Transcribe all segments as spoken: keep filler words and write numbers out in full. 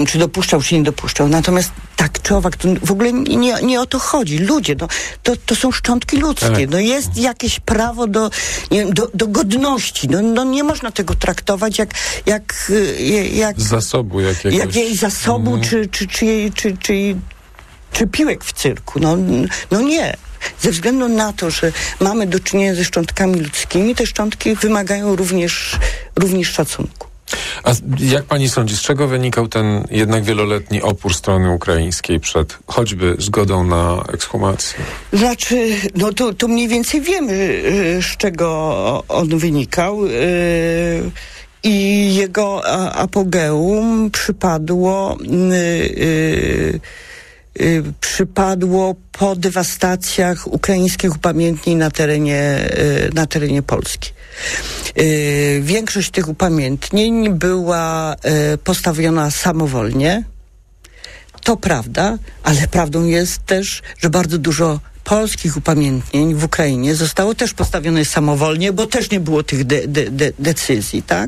czy dopuszczał, czy nie dopuszczał. Natomiast tak czy owak, to w ogóle nie, nie o to chodzi. Ludzie, no, to, to są szczątki ludzkie. Tak. No jest jakieś prawo do, nie wiem, do, do godności. No, no nie można tego traktować jak jak, jak zasobu jakiegoś. Jak jej zasobu, mm. czy, czy, czy, czy, czy, czy, czy piłek w cyrku. No, no nie. Ze względu na to, że mamy do czynienia ze szczątkami ludzkimi, te szczątki wymagają również, również szacunku. A jak pani sądzi, z czego wynikał ten jednak wieloletni opór strony ukraińskiej przed choćby zgodą na ekshumację? Znaczy, no to, to mniej więcej wiemy, z czego on wynikał. I jego apogeum przypadło przypadło po dewastacjach ukraińskich upamiętnień na terenie, na terenie Polski. Większość tych upamiętnień była postawiona samowolnie. To prawda, ale prawdą jest też, że bardzo dużo polskich upamiętnień w Ukrainie zostało też postawione samowolnie, bo też nie było tych de- de- de- decyzji, tak?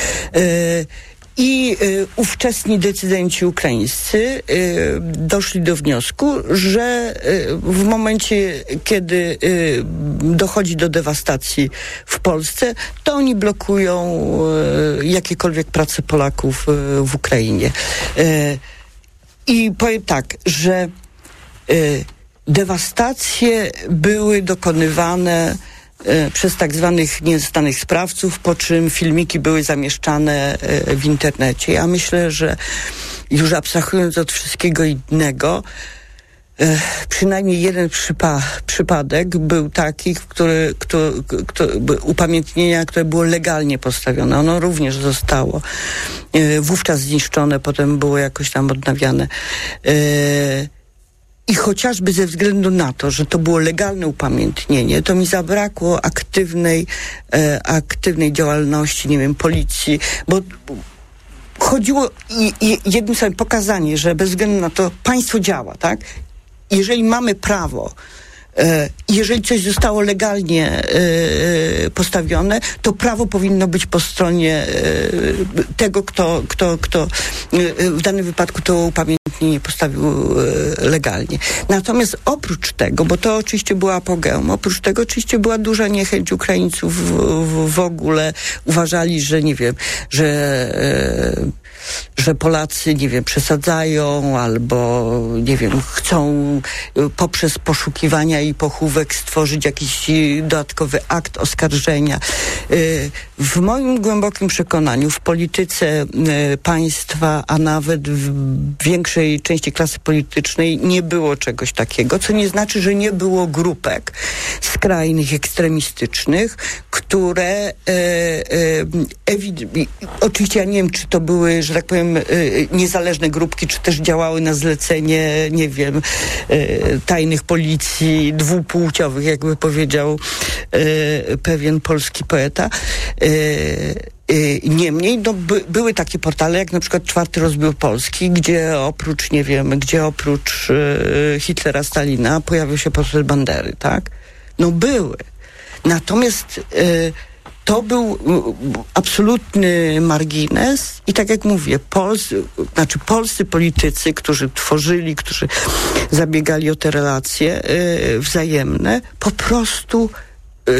I y, ówczesni decydenci ukraińscy y, doszli do wniosku, że y, w momencie, kiedy y, dochodzi do dewastacji w Polsce, to oni blokują y, jakiekolwiek prace Polaków y, w Ukrainie. Y, I powiem tak, że y, dewastacje były dokonywane przez tak zwanych nieznanych sprawców, po czym filmiki były zamieszczane w internecie. Ja myślę, że już abstrahując od wszystkiego innego, przynajmniej jeden przypa- przypadek był taki, który, który, który, upamiętnienia, które było legalnie postawione. Ono również zostało wówczas zniszczone, potem było jakoś tam odnawiane. I chociażby ze względu na to, że to było legalne upamiętnienie, to mi zabrakło aktywnej, e, aktywnej działalności, nie wiem, policji, bo chodziło i, i jednym słowem pokazanie, że bez względu na to państwo działa, tak? Jeżeli mamy prawo, e, jeżeli coś zostało legalnie e, postawione, to prawo powinno być po stronie e, tego, kto, kto, kto e, w danym wypadku to upamiętnienie postawił e, legalnie. Natomiast oprócz tego, bo to oczywiście była apogeum, oprócz tego oczywiście była duża niechęć Ukraińców w, w, w ogóle. Uważali, że nie wiem, że e, że Polacy, nie wiem, przesadzają albo, nie wiem, chcą poprzez poszukiwania i pochówek stworzyć jakiś dodatkowy akt oskarżenia. W moim głębokim przekonaniu w polityce państwa, a nawet w większej części klasy politycznej nie było czegoś takiego, co nie znaczy, że nie było grupek skrajnych, ekstremistycznych, które e, e, ewi- oczywiście ja nie wiem, czy to były, że tak powiem, e, niezależne grupki, czy też działały na zlecenie, nie wiem, e, tajnych policji dwupłciowych, jakby powiedział e, pewien polski poeta. E, Niemniej no, by, były takie portale, jak na przykład Czwarty Rozbiór Polski, gdzie oprócz, nie wiem, gdzie oprócz e, Hitlera, Stalina pojawił się portret Bandery, tak? No były. Natomiast e, to był e, absolutny margines i tak jak mówię, polscy, znaczy polscy politycy, którzy tworzyli, którzy zabiegali o te relacje e, wzajemne, po prostu e,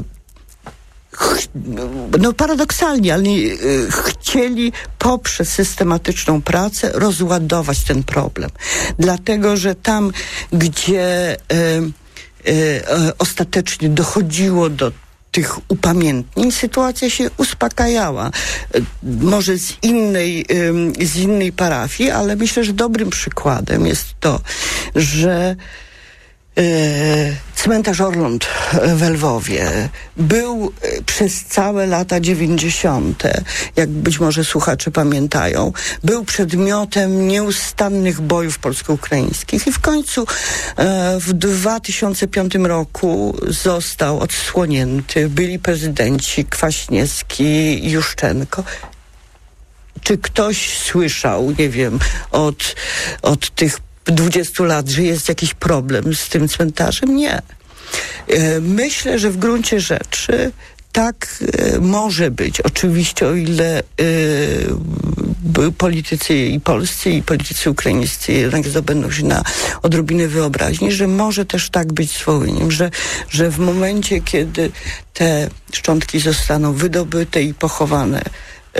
no paradoksalnie, ale y, chcieli poprzez systematyczną pracę rozładować ten problem. Dlatego, że tam, gdzie y, y, y, ostatecznie dochodziło do tych upamiętnień, sytuacja się uspokajała. Może z innej, y, z innej parafii, ale myślę, że dobrym przykładem jest to, że cmentarz Orląt w Lwowie był przez całe lata dziewięćdziesiąte, jak być może słuchacze pamiętają, był przedmiotem nieustannych bojów polsko-ukraińskich i w końcu w dwa tysiące piątym roku został odsłonięty. Byli prezydenci Kwaśniewski i Juszczenko. Czy ktoś słyszał, nie wiem, od, od tych dwudziestu lat, że jest jakiś problem z tym cmentarzem? Nie. Myślę, że w gruncie rzeczy tak może być. Oczywiście, o ile politycy i polscy, i politycy ukraińscy jednak zdobędą się na odrobinę wyobraźni, że może też tak być z Wołyniem, że, że w momencie, kiedy te szczątki zostaną wydobyte i pochowane yy,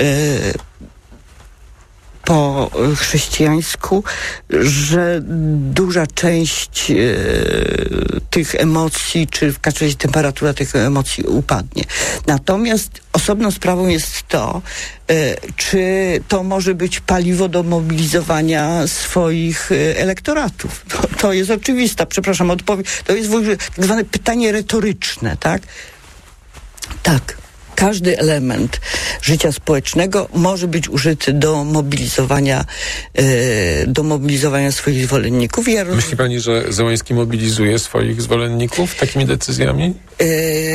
po chrześcijańsku, że duża część e, tych emocji, czy w każdym razie temperatura tych emocji upadnie. Natomiast osobną sprawą jest to, e, czy to może być paliwo do mobilizowania swoich e, elektoratów. To, to jest oczywista, przepraszam, odpowiedź. To jest w ogóle tak zwane pytanie retoryczne, tak? Tak. Każdy element życia społecznego może być użyty do mobilizowania, e, do mobilizowania swoich zwolenników. Ja roz... Myśli pani, że Zełenski mobilizuje swoich zwolenników takimi decyzjami? E,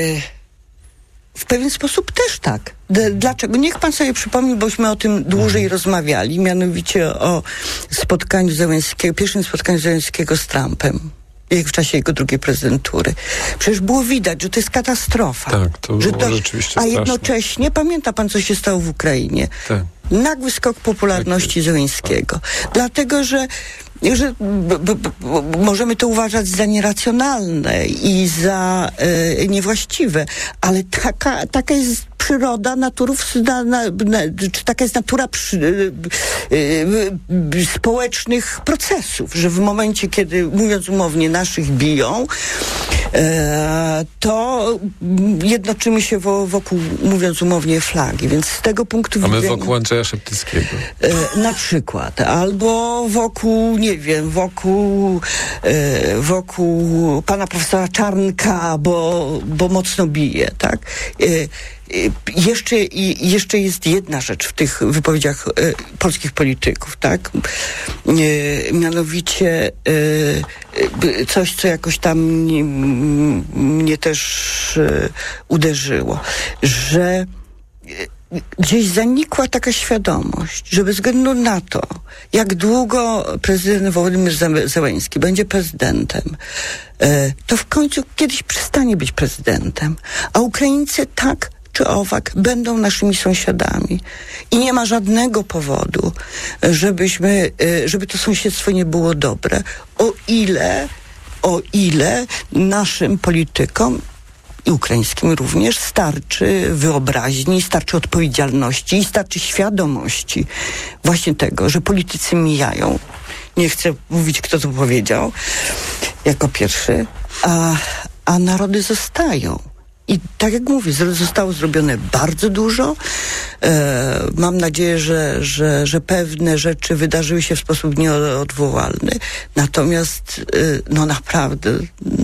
w pewien sposób też tak. D- dlaczego? Niech pan sobie przypomni, bośmy o tym dłużej mhm. rozmawiali, mianowicie o spotkaniu Zełenskiego, pierwszym spotkaniu Zełenskiego z Trumpem. Jak w czasie jego drugiej prezydentury. Przecież było widać, że to jest katastrofa. Tak, to że było to, rzeczywiście A straszne. Jednocześnie, pamięta pan, co się stało w Ukrainie? Tak. Nagły skok popularności tak Zełenskiego. Tak. Dlatego, że że b, b, b, możemy to uważać za nieracjonalne i za e, niewłaściwe, ale taka, taka jest przyroda naturów, na, na, na, czy taka jest natura przy, e, e, społecznych procesów, że w momencie, kiedy, mówiąc umownie, naszych biją, e, to jednoczymy się wo, wokół, mówiąc umownie, flagi, więc z tego punktu widzenia... A my wokół Andrzeja Szeptyckiego. E, na przykład, albo wokół, nie wiem, wokół e, wokół pana profesora Czarnka, bo, bo mocno bije, tak? E, Jeszcze, i, jeszcze jest jedna rzecz w tych wypowiedziach e, polskich polityków, tak? E, mianowicie e, coś, co jakoś tam mnie, mnie też e, uderzyło, że gdzieś zanikła taka świadomość, że bez względu na to, jak długo prezydent Wołodymyr Zełenski będzie prezydentem, to w końcu kiedyś przestanie być prezydentem, a Ukraińcy tak czy owak będą naszymi sąsiadami. I nie ma żadnego powodu, żebyśmy, żeby to sąsiedztwo nie było dobre, o ile, o ile naszym politykom i ukraińskim również starczy wyobraźni, starczy odpowiedzialności i starczy świadomości właśnie tego, że politycy mijają. Nie chcę mówić, kto to powiedział jako pierwszy, a, a narody zostają. I tak jak mówię, zostało zrobione bardzo dużo. E, mam nadzieję, że, że, że pewne rzeczy wydarzyły się w sposób nieodwołalny. Natomiast e, no naprawdę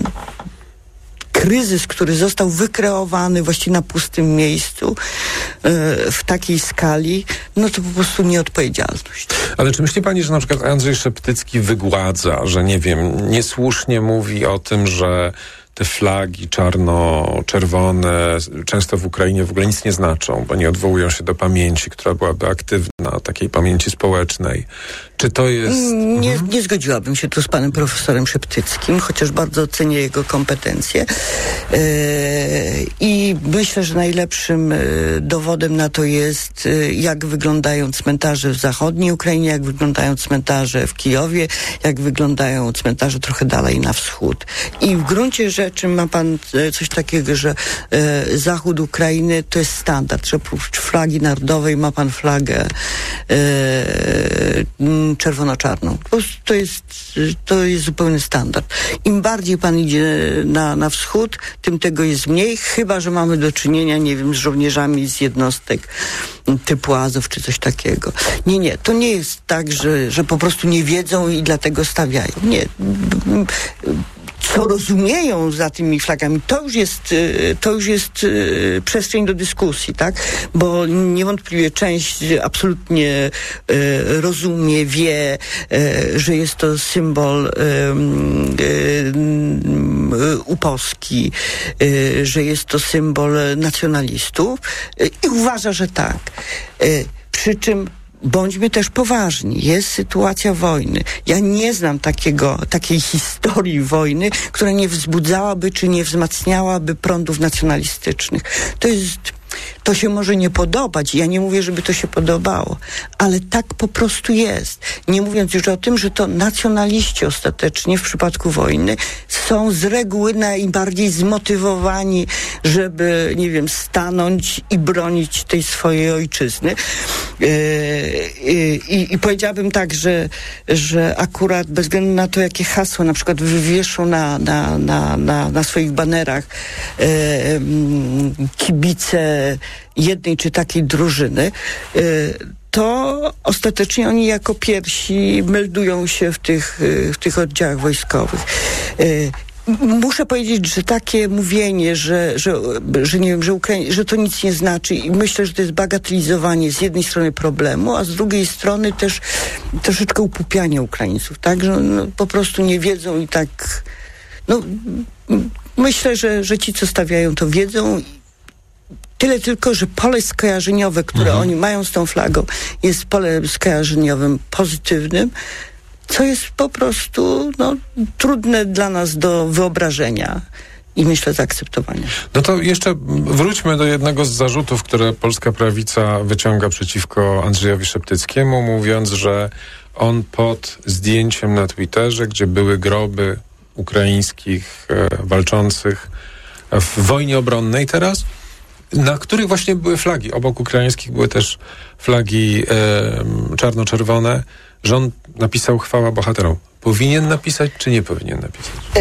kryzys, który został wykreowany właściwie na pustym miejscu e, w takiej skali, no to po prostu nieodpowiedzialność. Ale czy myśli pani, że na przykład Andrzej Szeptycki wygładza, że nie wiem, niesłusznie mówi o tym, że te flagi czarno-czerwone często w Ukrainie w ogóle nic nie znaczą, bo nie odwołują się do pamięci, która byłaby aktywna, takiej pamięci społecznej. Czy to jest... Nie, mhm. nie zgodziłabym się tu z panem profesorem Szeptyckim, chociaż bardzo cenię jego kompetencje. Yy, I myślę, że najlepszym yy, dowodem na to jest, yy, jak wyglądają cmentarze w zachodniej Ukrainie, jak wyglądają cmentarze w Kijowie, jak wyglądają cmentarze trochę dalej na wschód. I w gruncie rzeczy ma pan yy, coś takiego, że yy, zachód Ukrainy to jest standard, że oprócz flagi narodowej ma pan flagę yy, czerwono-czarną. Po prostu to jest, to jest zupełny standard. Im bardziej pan idzie na, na wschód, tym tego jest mniej, chyba że mamy do czynienia, nie wiem, z żołnierzami z jednostek typu Azow czy coś takiego. Nie, nie, to nie jest tak, że, że po prostu nie wiedzą i dlatego stawiają. Nie. Co rozumieją za tymi flagami, to już jest, to już jest przestrzeń do dyskusji, tak? Bo niewątpliwie część absolutnie rozumie, wie, że jest to symbol upolski, że jest to symbol nacjonalistów i uważa, że tak. Przy czym bądźmy też poważni. Jest sytuacja wojny. Ja nie znam takiego, takiej historii wojny, która nie wzbudzałaby czy nie wzmacniałaby prądów nacjonalistycznych. To jest To się może nie podobać. Ja nie mówię, żeby to się podobało, ale tak po prostu jest. Nie mówiąc już o tym, że to nacjonaliści ostatecznie w przypadku wojny są z reguły najbardziej zmotywowani, żeby, nie wiem, stanąć i bronić tej swojej ojczyzny. Yy, i, I powiedziałabym tak, że, że akurat bez względu na to, jakie hasła na przykład wywieszą na, na, na, na, na swoich banerach yy, kibice jednej czy takiej drużyny, to ostatecznie oni jako pierwsi meldują się w tych, w tych oddziałach wojskowych. Muszę powiedzieć, że takie mówienie, że, że, że nie wiem, że, Ukrai- że to nic nie znaczy i myślę, że to jest bagatelizowanie z jednej strony problemu, a z drugiej strony też troszeczkę upupianie Ukraińców, tak? Że no, po prostu nie wiedzą i tak, no myślę, że, że ci, co stawiają, to wiedzą. Tyle tylko, że pole skojarzeniowe, które mhm. oni mają z tą flagą, jest polem skojarzeniowym pozytywnym, co jest po prostu no, trudne dla nas do wyobrażenia i myślę zaakceptowania. No to jeszcze wróćmy do jednego z zarzutów, które polska prawica wyciąga przeciwko Andrzejowi Szeptyckiemu, mówiąc, że on pod zdjęciem na Twitterze, gdzie były groby ukraińskich e, walczących w wojnie obronnej teraz, na których właśnie były flagi. Obok ukraińskich były też flagi e, czarno-czerwone, że on napisał chwała bohaterom. Powinien napisać, czy nie powinien napisać? E,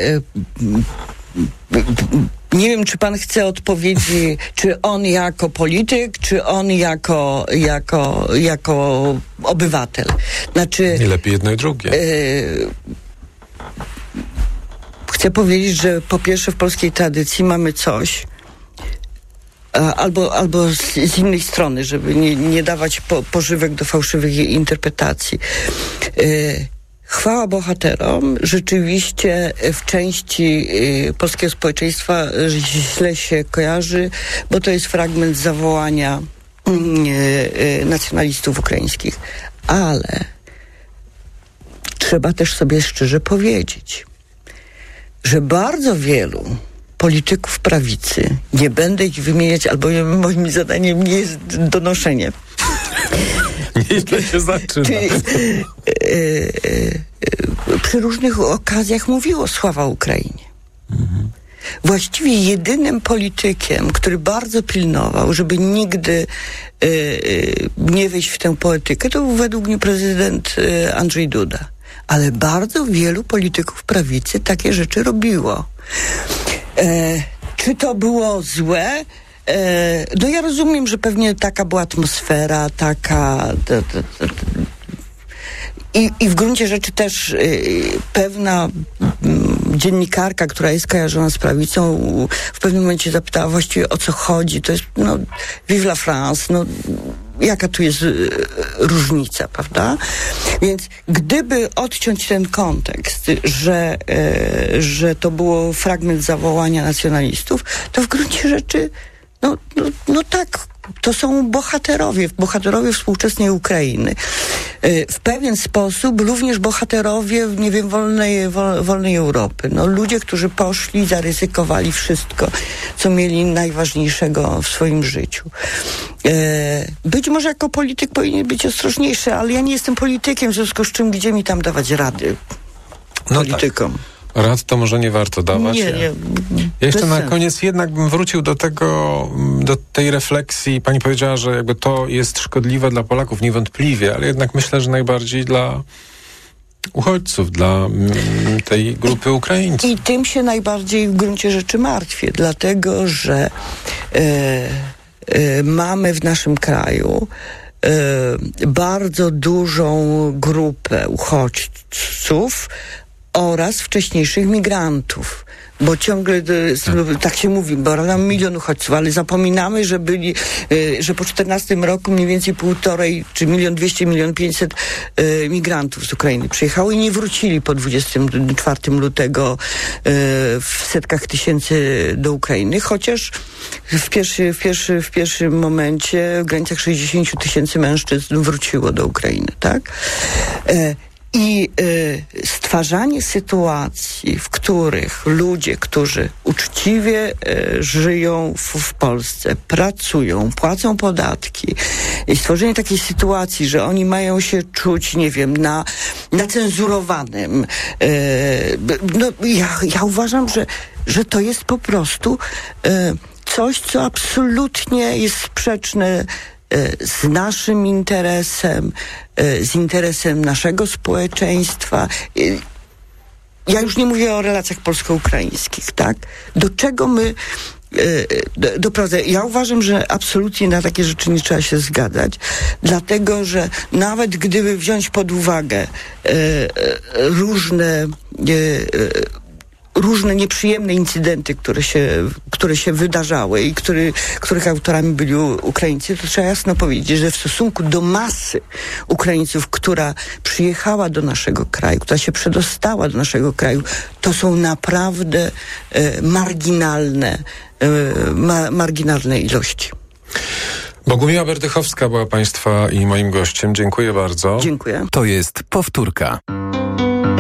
nie wiem, czy pan chce odpowiedzi, czy on jako polityk, czy on jako, jako, jako obywatel. Znaczy, nie lepiej jedno i drugie. E, chcę powiedzieć, że po pierwsze w polskiej tradycji mamy coś, Albo, albo z, z innej strony, żeby nie, nie dawać po, pożywek do fałszywych interpretacji. Yy, chwała bohaterom rzeczywiście w części yy, polskiego społeczeństwa źle się kojarzy, bo to jest fragment zawołania yy, yy, nacjonalistów ukraińskich. Ale trzeba też sobie szczerze powiedzieć, że bardzo wielu polityków prawicy, nie będę ich wymieniać, albowiem moim zadaniem nie jest donoszenie. Nieźle się zaczyna. Czy, e, e, przy różnych okazjach mówiło sława Ukrainie. Mhm. Właściwie jedynym politykiem, który bardzo pilnował, żeby nigdy e, e, nie wejść w tę poetykę, to był według mnie prezydent e, Andrzej Duda. Ale bardzo wielu polityków prawicy takie rzeczy robiło. E, czy to było złe? E, no ja rozumiem, że pewnie taka była atmosfera, taka... To, to, to, to. I, I w gruncie rzeczy też y, pewna m, dziennikarka, która jest kojarzona z prawicą, w pewnym momencie zapytała właściwie, o co chodzi. To jest, no, vive la France, no, jaka tu jest y, różnica, prawda? Więc gdyby odciąć ten kontekst, że, y, że to było fragment zawołania nacjonalistów, to w gruncie rzeczy, no, no, no tak, to są bohaterowie, bohaterowie współczesnej Ukrainy. W pewien sposób również bohaterowie, nie wiem, wolnej, wolnej Europy. No, ludzie, którzy poszli, zaryzykowali wszystko, co mieli najważniejszego w swoim życiu. Być może jako polityk powinien być ostrożniejszy, ale ja nie jestem politykiem, w związku z czym gdzie mi tam dawać rady politykom. No tak. Rad to może nie warto dawać. Nie, nie. Ja jeszcze na koniec jednak bym wrócił do tego, do tej refleksji. Pani powiedziała, że jakby to jest szkodliwe dla Polaków, niewątpliwie, ale jednak myślę, że najbardziej dla uchodźców, dla mm, tej grupy Ukraińców. I tym się najbardziej w gruncie rzeczy martwię, dlatego, że e, e, mamy w naszym kraju e, bardzo dużą grupę uchodźców oraz wcześniejszych migrantów. Bo ciągle, tak się mówi, bo mamy milion uchodźców, ale zapominamy, że byli, że po czternastym roku mniej więcej półtorej, czy milion dwieście, milion pięćset migrantów z Ukrainy przyjechało i nie wrócili po dwudziestego czwartego lutego w setkach tysięcy do Ukrainy, chociaż w, pierwszy, w, pierwszy, w pierwszym momencie w granicach sześćdziesiąt tysięcy mężczyzn wróciło do Ukrainy, tak? I y, stwarzanie sytuacji, w których ludzie, którzy uczciwie y, żyją w, w Polsce, pracują, płacą podatki, i stworzenie takiej sytuacji, że oni mają się czuć, nie wiem, na, nacenzurowanym. Y, no, ja, ja uważam, że, że to jest po prostu y, coś, co absolutnie jest sprzeczne z naszym interesem, z interesem naszego społeczeństwa. Ja już nie mówię o relacjach polsko-ukraińskich, tak? Do czego my doprowadzamy? Ja uważam, że absolutnie na takie rzeczy nie trzeba się zgadzać, dlatego, że nawet gdyby wziąć pod uwagę różne różne nieprzyjemne incydenty, które się, które się wydarzały i który, których autorami byli Ukraińcy, to trzeba jasno powiedzieć, że w stosunku do masy Ukraińców, która przyjechała do naszego kraju, która się przedostała do naszego kraju, to są naprawdę e, marginalne, e, ma, marginalne ilości. Bogumiła Berdychowska była Państwa i moim gościem. Dziękuję bardzo. Dziękuję. To jest Powtórka.